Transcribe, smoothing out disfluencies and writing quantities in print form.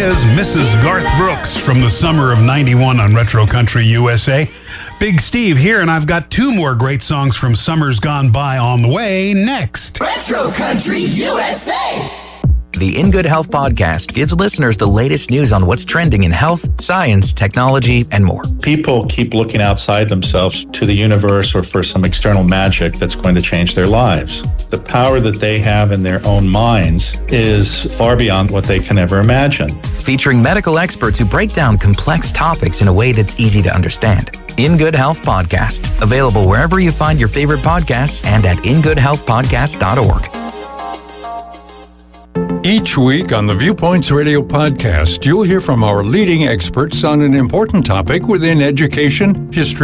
is Mrs. Garth Brooks from the summer of 91 on Retro Country USA. Big Steve here, and I've got two more great songs from summers gone by on the way next. Retro Country USA! The In Good Health podcast gives listeners the latest news on what's trending in health, science, technology, and more. People keep looking outside themselves to the universe or for some external magic that's going to change their lives. The power that they have in their own minds is far beyond what they can ever imagine. Featuring medical experts who break down complex topics in a way that's easy to understand. In Good Health Podcast, available wherever you find your favorite podcasts and at ingoodhealthpodcast.org. Each week on the Viewpoints Radio podcast, you'll hear from our leading experts on an important topic within education, history,